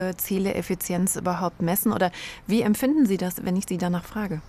Ziele, Effizienz überhaupt messen? Oder wie empfinden Sie das, wenn ich Sie danach frage?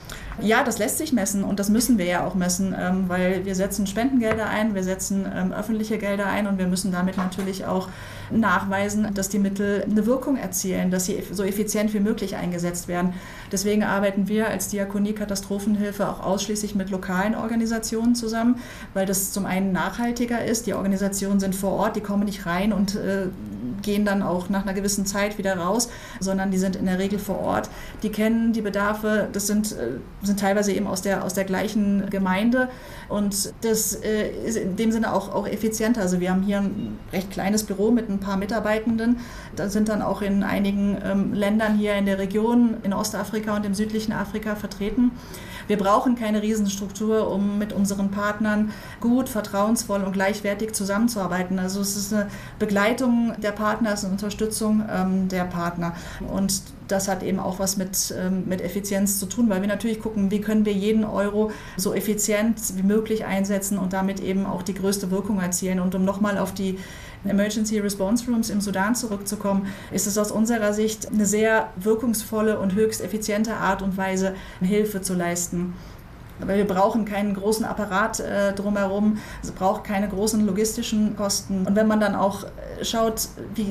Ja, das lässt sich messen und das müssen wir ja auch messen, weil wir setzen Spendengelder ein, wir setzen öffentliche Gelder ein und wir müssen damit natürlich auch nachweisen, dass die Mittel eine Wirkung erzielen, dass sie so effizient wie möglich eingesetzt werden. Deswegen arbeiten wir als Diakonie Katastrophenhilfe auch ausschließlich mit lokalen Organisationen zusammen, weil das zum einen nachhaltiger ist. Die Organisationen sind vor Ort, die kommen nicht rein und gehen dann auch nach einer gewissen Zeit wieder raus, sondern die sind in der Regel vor Ort. Die kennen die Bedarfe, das sind teilweise eben aus der gleichen Gemeinde und das ist in dem Sinne auch effizienter. Also wir haben hier ein recht kleines Büro mit ein paar Mitarbeitenden. Da sind dann auch in einigen Ländern hier in der Region, in Ostafrika und im südlichen Afrika vertreten. Wir brauchen keine Riesenstruktur, um mit unseren Partnern gut, vertrauensvoll und gleichwertig zusammenzuarbeiten. Also es ist eine Begleitung der Partner, es ist eine Unterstützung der Partner. Und das hat eben auch was mit Effizienz zu tun, weil wir natürlich gucken, wie können wir jeden Euro so effizient wie möglich einsetzen und damit eben auch die größte Wirkung erzielen. Und um nochmal auf die Emergency Response Rooms im Sudan zurückzukommen, ist es aus unserer Sicht eine sehr wirkungsvolle und höchst effiziente Art und Weise, Hilfe zu leisten. Weil wir brauchen keinen großen Apparat drumherum, es braucht keine großen logistischen Kosten. Und wenn man dann auch schaut,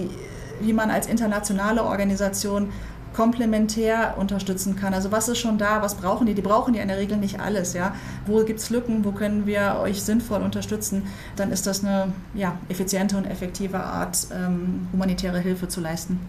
wie man als internationale Organisation komplementär unterstützen kann. Also was ist schon da, was brauchen die? Die brauchen ja in der Regel nicht alles. Ja? Wo gibt es Lücken, wo können wir euch sinnvoll unterstützen? Dann ist das eine effiziente und effektive Art, humanitäre Hilfe zu leisten.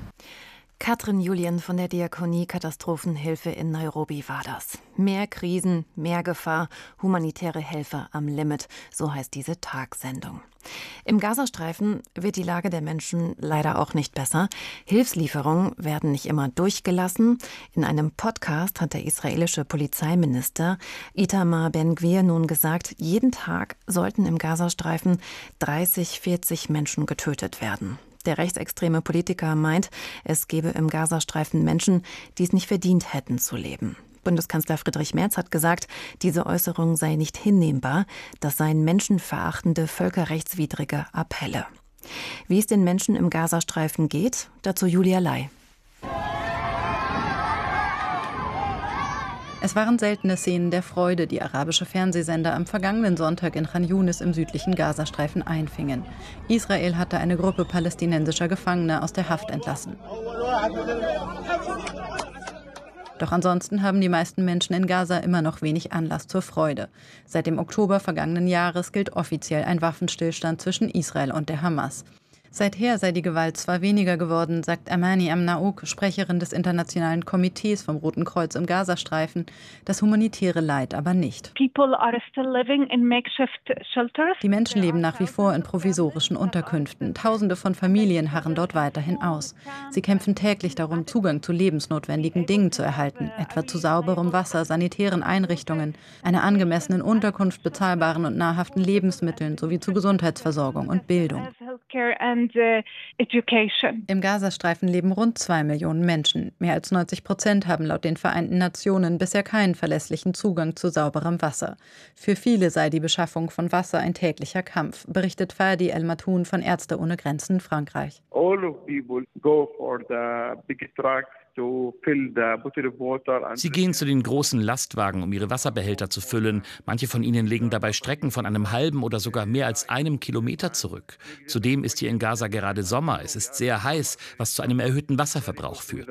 Katrin Julien von der Diakonie Katastrophenhilfe in Nairobi war das. Mehr Krisen, mehr Gefahr, humanitäre Hilfe am Limit, so heißt diese Tagsendung. Im Gazastreifen wird die Lage der Menschen leider auch nicht besser. Hilfslieferungen werden nicht immer durchgelassen. In einem Podcast hat der israelische Polizeiminister Itamar Ben-Gvir nun gesagt, jeden Tag sollten im Gazastreifen 30, 40 Menschen getötet werden. Der rechtsextreme Politiker meint, es gebe im Gazastreifen Menschen, die es nicht verdient hätten zu leben. Bundeskanzler Friedrich Merz hat gesagt, diese Äußerung sei nicht hinnehmbar, das seien menschenverachtende, völkerrechtswidrige Appelle. Wie es den Menschen im Gazastreifen geht, dazu Julia Lai. Es waren seltene Szenen der Freude, die arabische Fernsehsender am vergangenen Sonntag in Khan Yunis im südlichen Gazastreifen einfingen. Israel hatte eine Gruppe palästinensischer Gefangener aus der Haft entlassen. Doch ansonsten haben die meisten Menschen in Gaza immer noch wenig Anlass zur Freude. Seit dem Oktober vergangenen Jahres gilt offiziell ein Waffenstillstand zwischen Israel und der Hamas. Seither sei die Gewalt zwar weniger geworden, sagt Amani Amnaouk, Sprecherin des Internationalen Komitees vom Roten Kreuz im Gazastreifen, das humanitäre Leid aber nicht. Die Menschen leben nach wie vor in provisorischen Unterkünften. Tausende von Familien harren dort weiterhin aus. Sie kämpfen täglich darum, Zugang zu lebensnotwendigen Dingen zu erhalten, etwa zu sauberem Wasser, sanitären Einrichtungen, einer angemessenen Unterkunft, bezahlbaren und nahrhaften Lebensmitteln sowie zu Gesundheitsversorgung und Bildung. Im Gazastreifen leben rund 2 Millionen Menschen. Mehr als 90% haben laut den Vereinten Nationen bisher keinen verlässlichen Zugang zu sauberem Wasser. Für viele sei die Beschaffung von Wasser ein täglicher Kampf, berichtet Fadi El Matoun von Ärzte ohne Grenzen Frankreich. All of people go for the big trucks. Sie gehen zu den großen Lastwagen, um ihre Wasserbehälter zu füllen. Manche von ihnen legen dabei Strecken von einem halben oder sogar mehr als 1 Kilometer zurück. Zudem ist hier in Gaza gerade Sommer. Es ist sehr heiß, was zu einem erhöhten Wasserverbrauch führt.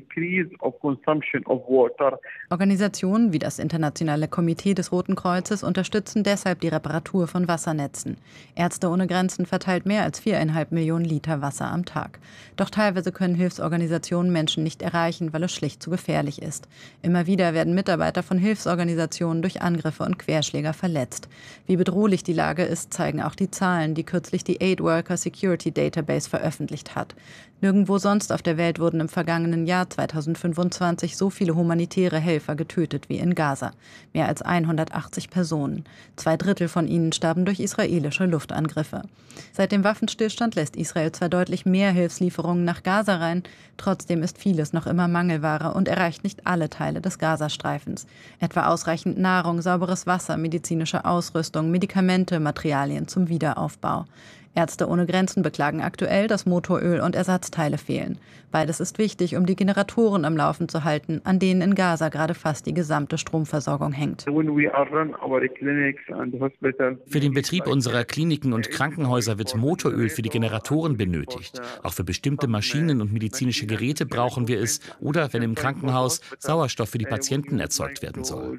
Organisationen wie das Internationale Komitee des Roten Kreuzes unterstützen deshalb die Reparatur von Wassernetzen. Ärzte ohne Grenzen verteilt mehr als 4,5 Millionen Liter Wasser am Tag. Doch teilweise können Hilfsorganisationen Menschen nicht erreichen, weil es schlicht zu gefährlich ist. Immer wieder werden Mitarbeiter von Hilfsorganisationen durch Angriffe und Querschläger verletzt. Wie bedrohlich die Lage ist, zeigen auch die Zahlen, die kürzlich die Aid Worker Security Database veröffentlicht hat. Nirgendwo sonst auf der Welt wurden im vergangenen Jahr 2025 so viele humanitäre Helfer getötet wie in Gaza. Mehr als 180 Personen. 2/3 von ihnen starben durch israelische Luftangriffe. Seit dem Waffenstillstand lässt Israel zwar deutlich mehr Hilfslieferungen nach Gaza rein, trotzdem ist vieles noch immer Mangelware und erreicht nicht alle Teile des Gazastreifens. Etwa ausreichend Nahrung, sauberes Wasser, medizinische Ausrüstung, Medikamente, Materialien zum Wiederaufbau. Ärzte ohne Grenzen beklagen aktuell, dass Motoröl und Ersatzteile fehlen. Beides ist wichtig, um die Generatoren am Laufen zu halten, an denen in Gaza gerade fast die gesamte Stromversorgung hängt. Für den Betrieb unserer Kliniken und Krankenhäuser wird Motoröl für die Generatoren benötigt. Auch für bestimmte Maschinen und medizinische Geräte brauchen wir es oder wenn im Krankenhaus Sauerstoff für die Patienten erzeugt werden soll.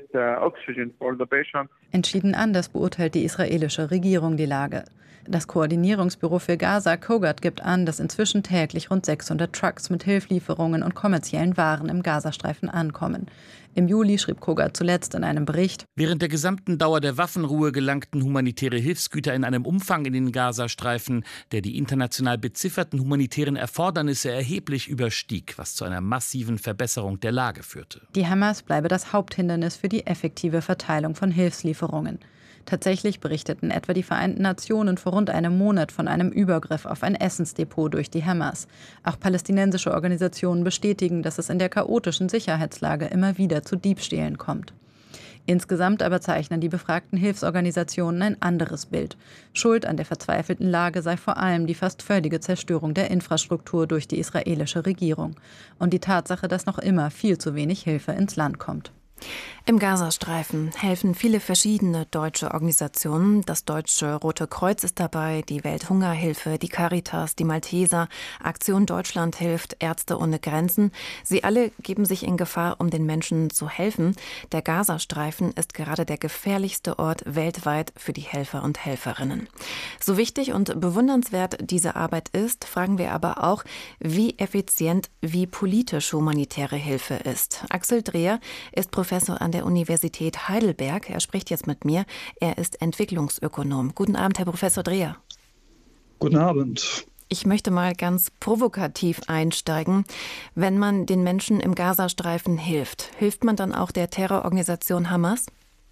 Entschieden anders beurteilt die israelische Regierung die Lage. Das Koordinierungsbüro für Gaza, COGAT, gibt an, dass inzwischen täglich rund 600 Trucks mit Hilfslieferungen und kommerziellen Waren im Gazastreifen ankommen. Im Juli schrieb COGAT zuletzt in einem Bericht: Während der gesamten Dauer der Waffenruhe gelangten humanitäre Hilfsgüter in einem Umfang in den Gazastreifen, der die international bezifferten humanitären Erfordernisse erheblich überstieg, was zu einer massiven Verbesserung der Lage führte. Die Hamas bleibe das Haupthindernis für die effektive Verteilung von Hilfslieferungen. Tatsächlich berichteten etwa die Vereinten Nationen vor rund einem Monat von einem Übergriff auf ein Essensdepot durch die Hamas. Auch palästinensische Organisationen bestätigen, dass es in der chaotischen Sicherheitslage immer wieder zu Diebstählen kommt. Insgesamt aber zeichnen die befragten Hilfsorganisationen ein anderes Bild. Schuld an der verzweifelten Lage sei vor allem die fast völlige Zerstörung der Infrastruktur durch die israelische Regierung und die Tatsache, dass noch immer viel zu wenig Hilfe ins Land kommt. Im Gazastreifen helfen viele verschiedene deutsche Organisationen. Das Deutsche Rote Kreuz ist dabei, die Welthungerhilfe, die Caritas, die Malteser, Aktion Deutschland hilft, Ärzte ohne Grenzen. Sie alle geben sich in Gefahr, um den Menschen zu helfen. Der Gazastreifen ist gerade der gefährlichste Ort weltweit für die Helfer und Helferinnen. So wichtig und bewundernswert diese Arbeit ist, fragen wir aber auch, wie effizient, wie politisch humanitäre Hilfe ist. Axel Dreher ist Professor an der Universität Heidelberg. Er spricht jetzt mit mir. Er ist Entwicklungsökonom. Guten Abend, Herr Professor Dreher. Guten Abend. Ich möchte mal ganz provokativ einsteigen. Wenn man den Menschen im Gazastreifen hilft, hilft man dann auch der Terrororganisation Hamas?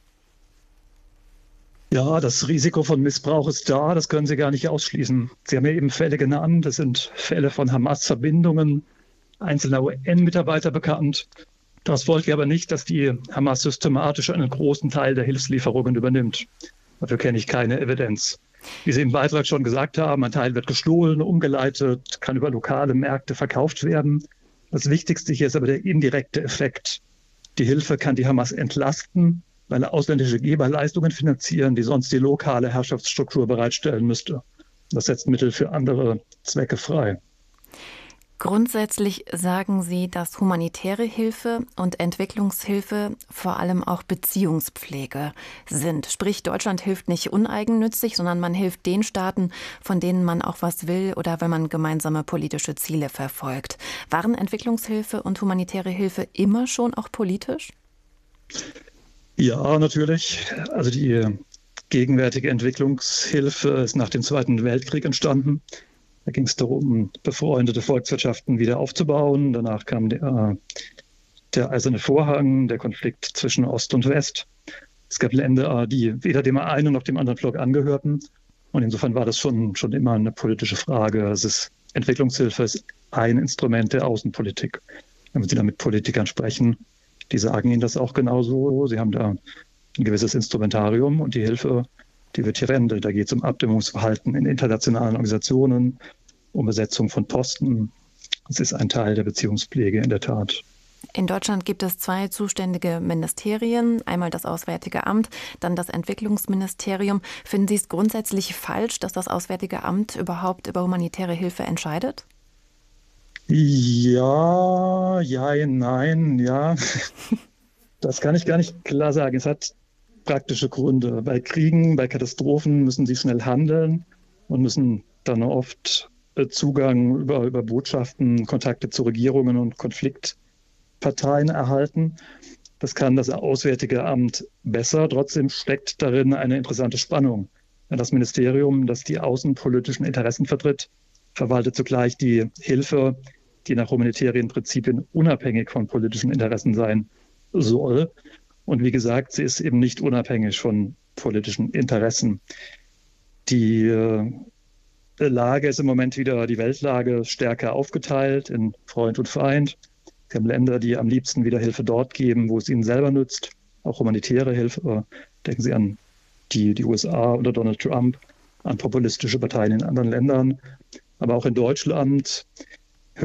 Ja, das Risiko von Missbrauch ist da, das können Sie gar nicht ausschließen. Sie haben ja eben Fälle genannt, das sind Fälle von Hamas-Verbindungen, einzelner UN-Mitarbeiter bekannt. Das folgt aber nicht, dass die Hamas systematisch einen großen Teil der Hilfslieferungen übernimmt. Dafür kenne ich keine Evidenz. Wie Sie im Beitrag schon gesagt haben, ein Teil wird gestohlen, umgeleitet, kann über lokale Märkte verkauft werden. Das Wichtigste hier ist aber der indirekte Effekt. Die Hilfe kann die Hamas entlasten, weil ausländische Geber Leistungen finanzieren, die sonst die lokale Herrschaftsstruktur bereitstellen müsste. Das setzt Mittel für andere Zwecke frei. Grundsätzlich sagen Sie, dass humanitäre Hilfe und Entwicklungshilfe vor allem auch Beziehungspflege sind. Sprich, Deutschland hilft nicht uneigennützig, sondern man hilft den Staaten, von denen man auch was will oder wenn man gemeinsame politische Ziele verfolgt. Waren Entwicklungshilfe und humanitäre Hilfe immer schon auch politisch? Ja, natürlich. Also die gegenwärtige Entwicklungshilfe ist nach dem Zweiten Weltkrieg entstanden. Da ging es darum, befreundete Volkswirtschaften wieder aufzubauen. Danach kam der Eiserne Vorhang, der Konflikt zwischen Ost und West. Es gab Länder, die weder dem einen noch dem anderen Block angehörten. Und insofern war das schon immer eine politische Frage. Entwicklungshilfe ist ein Instrument der Außenpolitik. Wenn Sie da mit Politikern sprechen, die sagen Ihnen das auch genauso. Sie haben da ein gewisses Instrumentarium und die Hilfe, die wird hier verwendet. Da geht es um Abstimmungsverhalten in internationalen Organisationen, um Besetzung von Posten. Das ist ein Teil der Beziehungspflege in der Tat. In Deutschland gibt es 2 zuständige Ministerien, einmal das Auswärtige Amt, dann das Entwicklungsministerium. Finden Sie es grundsätzlich falsch, dass das Auswärtige Amt überhaupt über humanitäre Hilfe entscheidet? Ja, nein. Das kann ich gar nicht klar sagen. Es hat praktische Gründe. Bei Kriegen, bei Katastrophen müssen sie schnell handeln und müssen dann oft Zugang über Botschaften, Kontakte zu Regierungen und Konfliktparteien erhalten. Das kann das Auswärtige Amt besser. Trotzdem steckt darin eine interessante Spannung. Das Ministerium, das die außenpolitischen Interessen vertritt, verwaltet zugleich die Hilfe, die nach humanitären Prinzipien unabhängig von politischen Interessen sein soll. Und wie gesagt, sie ist eben nicht unabhängig von politischen Interessen. Die Lage ist im Moment wieder, die Weltlage, stärker aufgeteilt in Freund und Feind. Sie haben Länder, die am liebsten wieder Hilfe dort geben, wo es ihnen selber nützt, auch humanitäre Hilfe. Denken Sie an die USA unter Donald Trump. an populistische Parteien in anderen Ländern. Aber auch in Deutschland